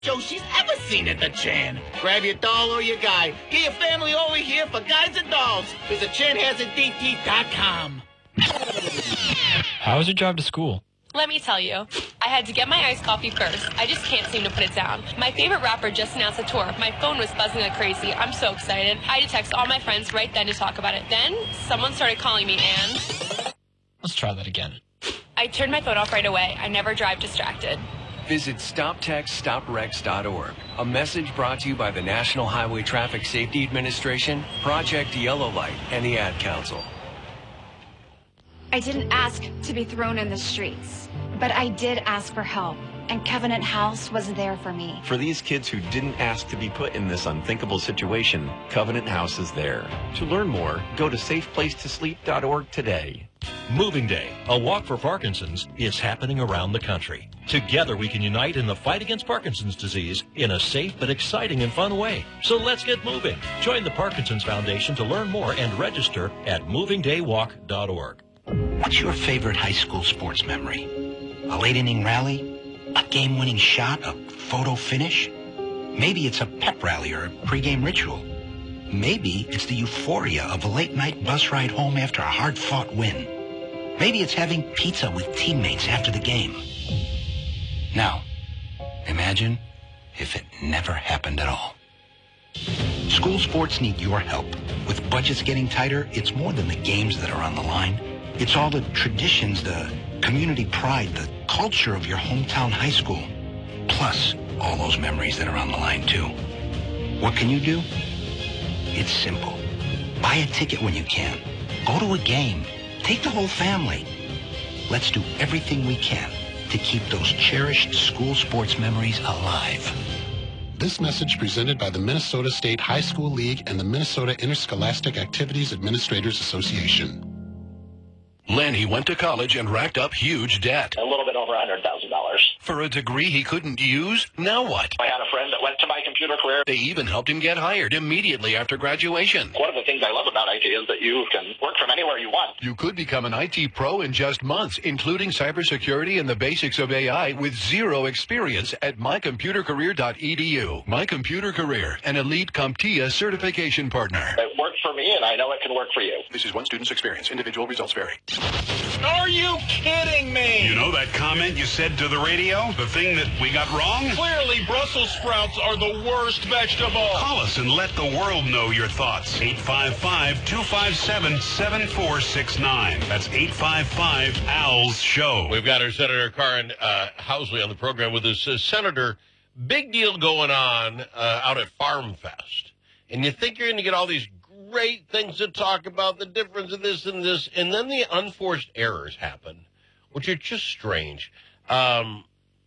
show she's ever seen at the Chan. Grab your doll or your guy. Get your family over here for guys and dolls. Visit ChanHasItDT.com. How was your drive to school? Let me tell you, I had to get my iced coffee first. I just can't seem to put it down. My favorite rapper just announced a tour. My phone was buzzing like crazy. I'm so excited. I had to text all my friends right then to talk about it. Then, someone started calling me and... Let's try that again. I turned my phone off right away. I never drive distracted. Visit StopTextStopWrecks.org. A message brought to you by the National Highway Traffic Safety Administration, Project Yellow Light, and the Ad Council. I didn't ask to be thrown in the streets, but I did ask for help, and Covenant House was there for me. For these kids who didn't ask to be put in this unthinkable situation, Covenant House is there. To learn more, go to safeplacetosleep.org today. Moving Day, a walk for Parkinson's, is happening around the country. Together we can unite in the fight against Parkinson's disease in a safe but exciting and fun way. So let's get moving. Join the Parkinson's Foundation to learn more and register at movingdaywalk.org. What's your favorite high school sports memory? A late inning rally? A game-winning shot? A photo finish? Maybe it's a pep rally or a pregame ritual. Maybe it's the euphoria of a late-night bus ride home after a hard-fought win. Maybe it's having pizza with teammates after the game. Now, imagine if it never happened at all. School sports need your help. With budgets getting tighter, it's more than the games that are on the line. It's all the traditions, the community pride, the culture of your hometown high school. Plus, all those memories that are on the line, too. What can you do? It's simple. Buy a ticket when you can. Go to a game. Take the whole family. Let's do everything we can to keep those cherished school sports memories alive. This message presented by the Minnesota State High School League and the Minnesota Interscholastic Activities Administrators Association. Lenny went to college and racked up huge debt. A little bit over $100,000. For a degree he couldn't use? Now what? I had a friend that went to My Computer Career. They even helped him get hired immediately after graduation. One of the things I love about IT is that you can work from anywhere you want. You could become an IT pro in just months, including cybersecurity and the basics of AI with zero experience at mycomputercareer.edu. My Computer Career, an elite CompTIA certification partner. It worked for me, and I know it can work for you. This is one student's experience. Individual results vary. Are you kidding me? You know that comment you said to the radio? The thing that we got wrong? Clearly, Brussels sprouts are the worst vegetable. Call us and let the world know your thoughts. 855-257-7469. That's 855-ALS-SHOW. We've got our Senator Karen Housley on the program with us. Senator, big deal going on out at Farm Fest. And you think you're going to get all these great things to talk about, the difference of this and this, and then the unforced errors happen, which are just strange. Adam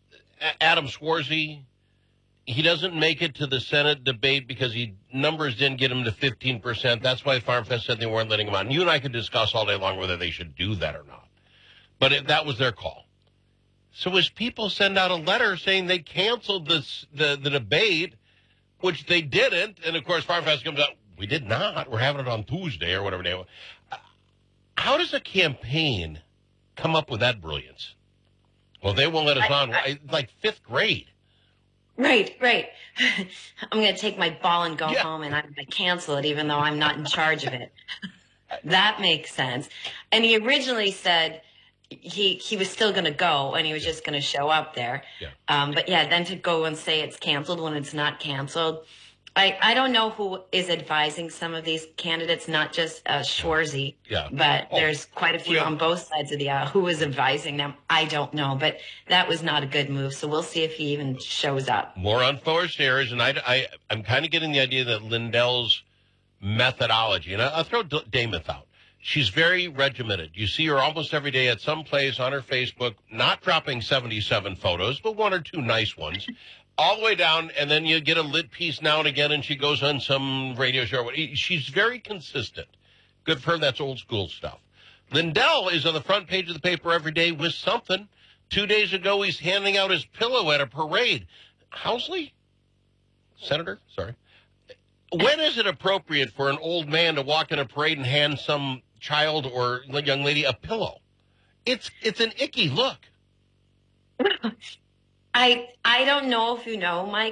Swarzy, he doesn't make it to the Senate debate because numbers didn't get him to 15%. That's why Farm Fest said they weren't letting him on. You and I could discuss all day long whether they should do that or not. But that was their call. So as people send out a letter saying they canceled the debate, which they didn't, and of course Farm Fest comes out, we did not. We're having it on Tuesday or whatever day. How does a campaign come up with that brilliance? Well, they won't let us on. Like fifth grade. Right. I'm going to take my ball and go home, and I'm going to cancel it, even though I'm not in charge of it. That makes sense. And he originally said he was still going to go, and he was just going to show up there. Yeah. But then to go and say it's canceled when it's not canceled. I don't know who is advising some of these candidates, not just Schwarzy, but there's quite a few on both sides of the aisle. Who is advising them? I don't know, but that was not a good move. So we'll see if he even shows up. More unforced errors, and I'm kind of getting the idea that Lindell's methodology, and I'll throw Dameth out. She's very regimented. You see her almost every day at some place on her Facebook, not dropping 77 photos, but one or two nice ones. All the way down, and then you get a lit piece now and again, and she goes on some radio show. She's very consistent. Good for her. That's old school stuff. Lindell is on the front page of the paper every day with something. 2 days ago, he's handing out his pillow at a parade. Housley? Senator? Sorry. When is it appropriate for an old man to walk in a parade and hand some child or young lady a pillow? It's an icky look. I don't know if you know, Mike.